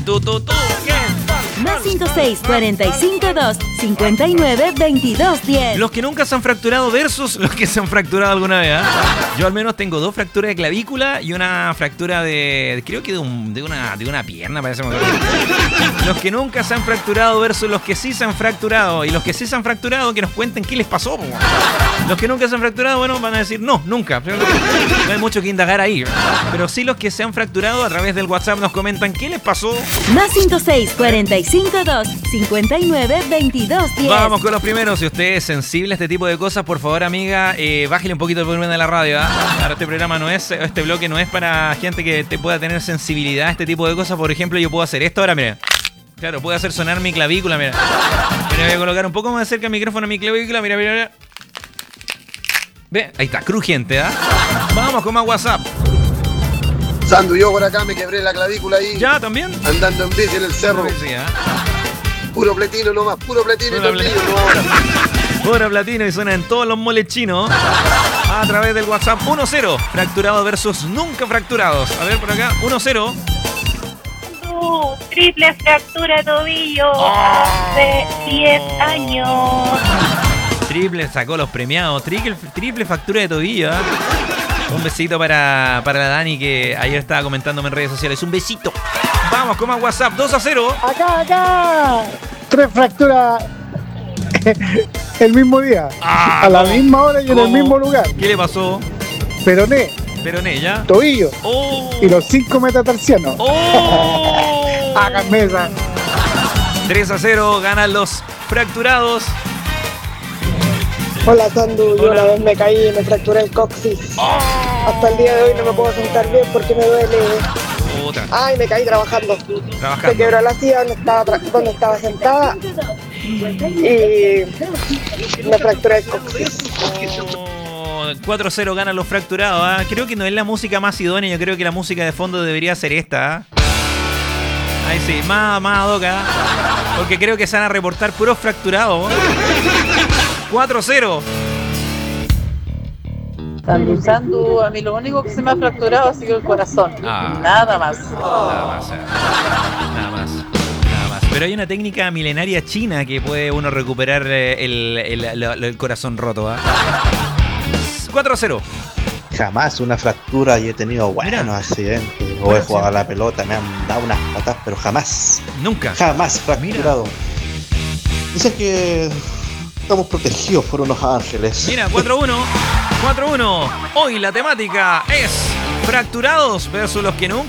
¿Qué? Más 5, 45 2 59 22 10. Los que nunca se han fracturado versus los que se han fracturado alguna vez, ¿eh? Yo al menos tengo 2 fracturas de clavícula y una fractura creo que de una pierna, parece. Los que nunca se han fracturado versus los que sí se han fracturado. Y los que sí se han fracturado, que nos cuenten qué les pasó. Los que nunca se han fracturado, bueno, van a decir no, nunca. No hay mucho que indagar ahí. Pero sí los que se han fracturado, a través del WhatsApp nos comentan qué les pasó. Más 5, 45 2 59 22 10. Vamos con los primeros. Si usted es sensible a este tipo de cosas, por favor, amiga, bájele un poquito el volumen de la radio. Ahora este programa este bloque no es para gente que te pueda tener sensibilidad a este tipo de cosas. Por ejemplo, yo puedo hacer esto ahora, mira. Claro, puedo hacer sonar mi clavícula, mira. Mira, voy a colocar un poco más cerca el micrófono a mi clavícula, mira. Ve, ahí está, crujiente, ¿ah? Vamos con más WhatsApp. Sandu, yo por acá me quebré la clavícula ahí. ¿Ya también? Andando en bici en el cerro. Sí, ¿eh? Puro platino nomás, puro platino y tornillo nomás ahora. Puro platino y suena en todos los moles chinos. A través del WhatsApp 1-0. Fracturados versus nunca fracturados. A ver por acá, 1-0. Triple fractura de tobillo hace 10 años. Triple sacó los premiados. Triple fractura de tobillo, ¿eh? Un besito para la Dani, que ayer estaba comentándome en redes sociales. Un besito. Vamos con más WhatsApp. 2-0. Acá. 3 fracturas el mismo día. A la misma hora y en el mismo lugar. ¿Qué le pasó? Peroné, ¿ya? tobillo y los 5 metatarsianos. Hagan mesa. 3-0. Ganan los fracturados. Hola Sandu, yo una vez me caí y me fracturé el coxis. Hasta el día de hoy no me puedo sentar bien porque me duele. Ay, me caí trabajando. Se quebró la silla donde estaba sentada y me fracturé el coxis. 4-0 ganan los fracturados, ¿eh? Creo que no es la música más idónea. Yo creo que la música de fondo debería ser esta, ¿eh? Ahí sí, más doca, ¿eh? Porque creo que se van a reportar puros fracturados, ¿eh? 4-0. Sandu, a mí lo único que se me ha fracturado ha sido el corazón. Nada más. Nada más. Pero hay una técnica milenaria china que puede uno recuperar el corazón roto, ¿eh? 4-0. Jamás una fractura y he tenido buenos accidentes. O he jugado a la pelota, me han dado unas patas, pero jamás. Nunca. Jamás fracturado. Dicen que estamos protegidos por unos ángeles. Mira, 4-1. Hoy la temática es fracturados versus los que nunca